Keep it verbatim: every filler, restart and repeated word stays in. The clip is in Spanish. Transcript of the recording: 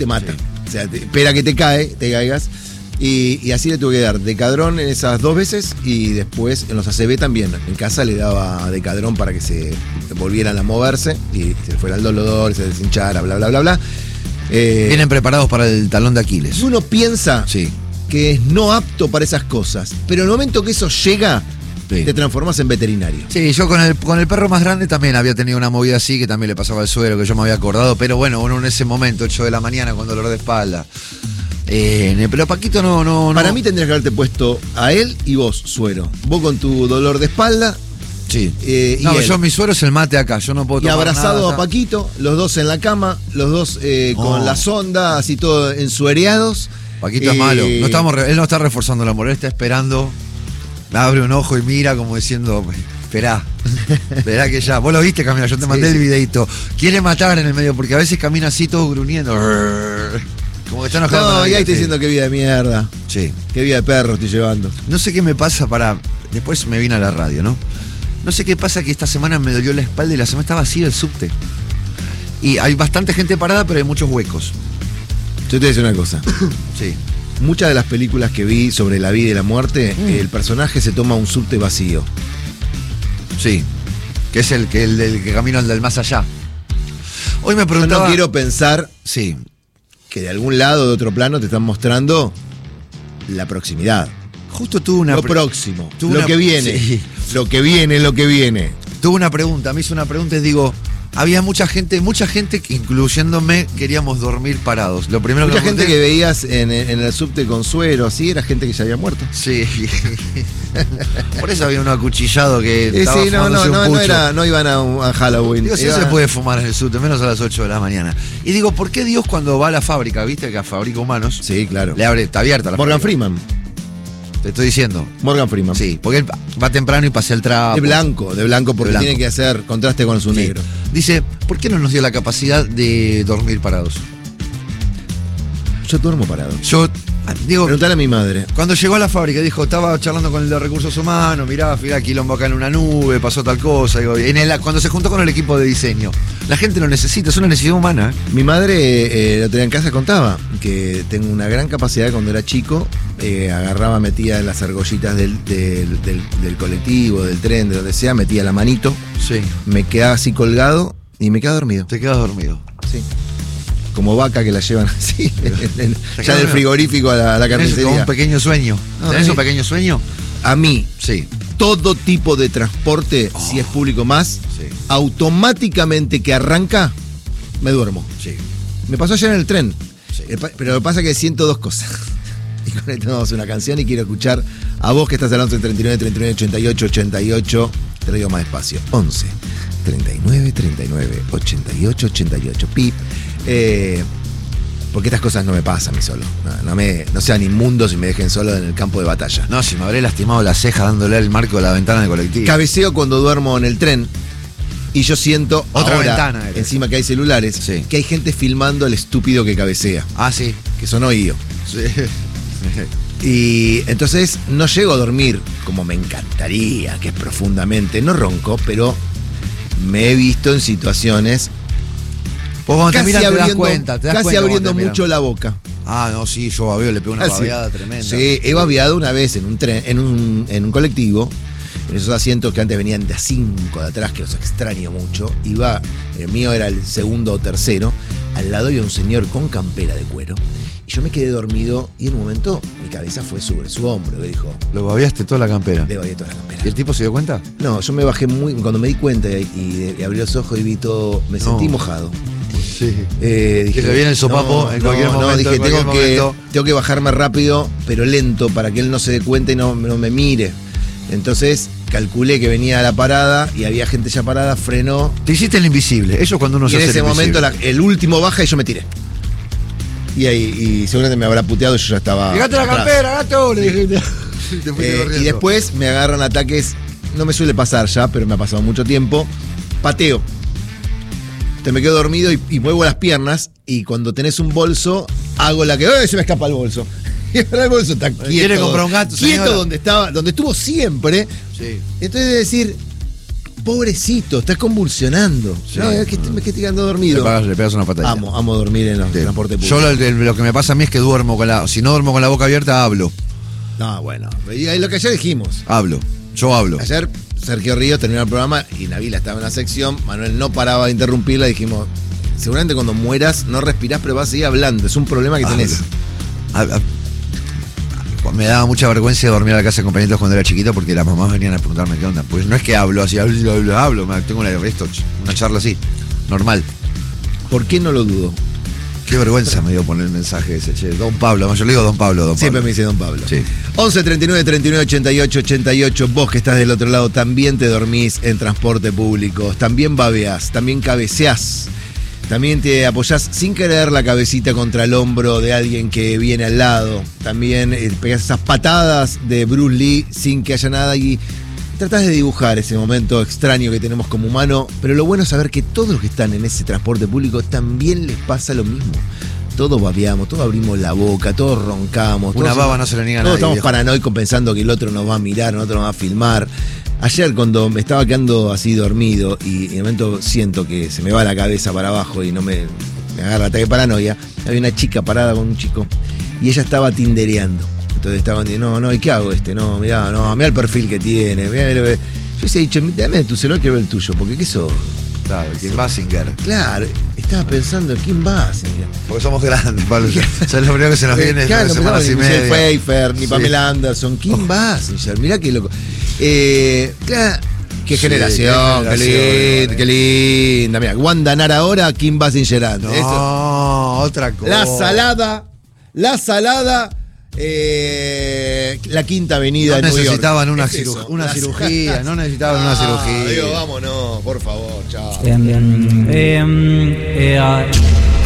te mata. Sí. O sea, te, espera que te cae, te caigas. Y, y así le tuve que dar Decadrón en esas dos veces y después en los A C V también. En casa le daba Decadrón para que se volvieran a moverse y se fuera el dolor, se deshinchara, bla, bla, bla, bla. Eh, Vienen preparados para el talón de Aquiles. y uno piensa Sí. que es no apto para esas cosas, pero en el momento que eso llega, Sí. te transformas en veterinario. Sí, yo con el, con el perro más grande también había tenido una movida así, que también le pasaba al suelo, que yo me había acordado, pero bueno, uno en ese momento, ocho de la mañana, con dolor de espalda. Eh, pero Paquito no, no, no. Para mí tendrías que haberte puesto a él y vos, suero. Vos con tu dolor de espalda. Sí. Eh, y no, él. yo mi suero es el mate acá, yo no puedo Y tomar abrazado nada, a Paquito, los dos en la cama, los dos eh, Oh. con la sonda, así todo ensuereados. Paquito es Eh, malo. No estamos, re- él no está reforzando el amor, él está esperando. Abre un ojo y mira como diciendo, esperá, esperá que ya. Vos lo viste, Camila, yo te Sí, mandé sí. el videito. Quiere matar en el medio, porque a veces camina así todo gruñendo. Como que está enojado. con No, la y vida, ahí estoy sí. diciendo qué vida de mierda. Sí. Qué vida de perro estoy llevando. No sé qué me pasa para. Después me vine a la radio, ¿no? No sé qué pasa que esta semana me dolió la espalda y la semana estaba vacío el subte. Y hay bastante gente parada, pero hay muchos huecos. Yo te voy a decir una cosa. Sí. Muchas de las películas que vi sobre la vida y la muerte, Mm. el personaje se toma un subte vacío. Sí. Que es el que, el, del que camina al del más allá. Hoy me Yo preguntaba. no quiero pensar Sí. que de algún lado, de otro plano, te están mostrando la proximidad. Justo tuve una. Lo pre- próximo. tuve Lo una- que viene. sí. Lo que viene, lo que viene. Tuve una pregunta, me hizo una pregunta y digo, había mucha gente, mucha gente, que, incluyéndome, queríamos dormir parados. Lo primero Mucha que me gente que pregunté- veías en, en el subte con suero, así, era gente que ya había muerto. Sí. Por eso había uno acuchillado que Eh, estaba sí, no, fumándose no, un no, no, pucho. era, no iban a, un- a Halloween. Digo, si Iba- no se puede fumar en el subte, menos a las ocho de la mañana. Y digo, ¿por qué Dios cuando va a la fábrica, viste que fabrica humanos, Sí, claro. le abre, está abierta la Morgan fábrica? Freeman. Te estoy diciendo. Morgan Freeman. Sí, porque él va temprano y pasea el trapo. De blanco, de blanco, porque De blanco. tiene que hacer contraste con su Sí. negro. Dice, ¿por qué no nos dio la capacidad de dormir parados? Yo duermo parado. Yo, digo, Preguntale a mi madre. cuando llegó a la fábrica, dijo, estaba charlando con el de recursos humanos, mirá, mirá, quilombo acá en una nube, pasó tal cosa. Digo, en el- cuando se juntó con el equipo de diseño. La gente lo necesita, es una necesidad humana. ¿eh? Mi madre, eh, el otro día en casa contaba que tengo una gran capacidad cuando era chico, eh, agarraba, metía en las argollitas del, del, del- del colectivo, del tren, de donde sea, metía la manito, Sí. me quedaba así colgado y me quedaba dormido. Te quedas dormido. Sí. Como vaca que la llevan así, en- en- Te ya quedas del dormido. frigorífico a la, a la Tenés como carnicería. un pequeño sueño. No, ¿Tenés sí. un pequeño sueño? A mí, Sí. todo tipo de transporte, Oh. si es público más, Sí. automáticamente que arranca, me duermo. Sí. Me pasó ayer en el tren. Sí. El pa- Pero lo que pasa es que siento dos cosas. Y con esto vamos a una canción y quiero escuchar a vos que estás al once treinta y nueve treinta y nueve ochenta y ocho ochenta y ocho. Te lo digo más despacio. once treinta y nueve treinta y nueve ochenta y ocho ochenta y ocho. Pip. Eh, porque estas cosas no me pasan a mí solo. No, no, me, no sean inmundos y me dejen solo en el campo de batalla. No, si me habré lastimado la ceja dándole el marco de la ventana del colectivo. Cabeceo cuando duermo en el tren. Y yo siento Otra ahora, ventana era. encima que hay celulares, Sí. que hay gente filmando al estúpido que cabecea. Ah, sí. Que son oídos. Sí. Y entonces no llego a dormir como me encantaría, que es profundamente. No ronco, pero me he visto en situaciones Vos cuando te casi miran te das abriendo, cuenta. Te das casi cuenta cuando abriendo te miran. mucho la boca. Ah, no, sí, yo babeo, le pego una Ah, sí. babeada tremenda. Sí, he babeado una vez en un tren, en un, en un colectivo, en esos asientos que antes venían de a cinco de atrás, que los extraño mucho. Iba, el mío era el segundo o tercero, al lado había un señor con campera de cuero. Y yo me quedé dormido y en un momento mi cabeza fue sobre su hombro. Y dijo, Lo babeaste toda la campera. le babeé toda la campera. ¿Y el tipo se dio cuenta? No, yo me bajé muy. Cuando me di cuenta y, y- y abrí los ojos y vi todo, me No. sentí mojado. Sí. Eh, dije, Que se viene el sopapo no, en cualquier no, momento, No, dije, en cualquier tengo que, momento. tengo que bajarme rápido, pero lento, para que él no se dé cuenta y no, no me mire. Entonces calculé que venía a la parada y había gente ya parada, frenó. Te hiciste el invisible. Eso es cuando uno Y se en hace ese el momento invisible. la- el último baja y yo me tiré. Y ahí, y seguramente me habrá puteado y yo ya estaba. Llegate la atrás. campera, gato, le dije. Te fuiste Eh, corriendo. y después me agarran ataques, no me suele pasar ya, pero me ha pasado mucho tiempo. Pateo. Te me quedo dormido y, y muevo las piernas y cuando tenés un bolso, hago la que ¡eh! Se me escapa el bolso. Y ahora el bolso está quieto. ¿Quiere comprar un gato, Quieto señora? donde estaba, donde estuvo siempre. Sí. Entonces de decir, pobrecito, estás convulsionando. Sí. No, es que, es que estoy quedando Le dormido. pegas, le pegas una patadita. Amo, amo dormir en los Sí. transportes públicos. Yo lo, lo que me pasa a mí es que duermo con la. Si no duermo con la boca abierta, hablo. No, bueno. Y ahí lo que ayer dijimos. Hablo. Yo hablo. Ayer Sergio Ríos terminó el programa y Nabila estaba en la sección. Manuel no paraba de interrumpirla. Dijimos, seguramente cuando mueras no respirás, pero vas a seguir hablando. Es un problema que Hablo. tenés. Hab- hab- Me daba mucha vergüenza dormir a la casa de compañeritos cuando era chiquito porque las mamás venían a preguntarme qué onda. Pues no es que hablo así, hablo, hablo, hablo, me- tengo una, esto, una charla así, normal. ¿Por qué no lo dudo? Qué vergüenza me dio poner el mensaje ese, che. Don Pablo, yo le digo Don Pablo, Don Siempre Pablo. me dice Don Pablo. Sí. once treinta y nueve treinta y nueve ochenta y ocho ochenta y ocho. Vos que estás del otro lado también te dormís en transporte público. También babeás, también cabeceás. También te apoyás sin querer la cabecita contra el hombro de alguien que viene al lado. También eh, pegás esas patadas de Bruce Lee sin que haya nada y tratás de dibujar ese momento extraño que tenemos como humano. Pero lo bueno es saber que todos los que están en ese transporte público también les pasa lo mismo. Todos babeamos, todos abrimos la boca, todos roncamos. Una todos- baba no se le niega a Todos nadie, estamos viejo. paranoicos pensando que el otro nos va a mirar, el otro nos va a filmar. Ayer cuando me estaba quedando así dormido y en un momento siento que se me va la cabeza para abajo y no me, me agarra ataque de paranoia, había una chica parada con un chico y ella estaba tindereando. Entonces estaban diciendo, no, no, ¿y qué hago este? No, mirá, no, mirá el perfil que tiene. Mirá, lo que-". Yo hubiese dicho, dame tu celular, quiero ver el tuyo, porque ¿qué sos? Claro, Kim Basinger. Claro, estaba pensando, ¿quién va? señor? Porque somos grandes, Pablo. O sea, lo primero que se nos viene es Claro, nueve no semanas y pensaba ni Michelle media. Pfeiffer, ni Sí. Pamela Anderson. ¿Quién va, señor? Mirá qué loco. Eh, claro, qué Sí, generación, qué qué, generación, linda, qué linda. Mira, Wanda Nara ahora, Kim Basinger antes. No, Eso. otra cosa. La salada, la salada, eh, la Quinta Avenida No de New York. necesitaban una, ¿Qué es ciru- eso? una La cirugía, salada. no necesitaban una Ah, cirugía. Digo, vámonos, por favor, chao. Bien, bien. Eh, eh, ah,